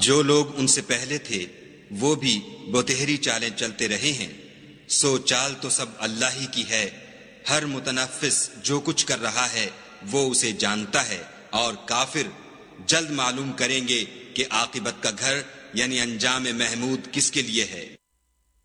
जो लोग उनसे पहले थे वो भी बतेहरी चालें चलते रहे हैं, सो चाल तो सब अल्लाह ही की है। हर मुतनफ्फिस जो कुछ कर रहा है वो उसे जानता है, और काफिर जल्द मालूम करेंगे कि आकिबत का घर यानी अंजाम महमूद किसके लिए है।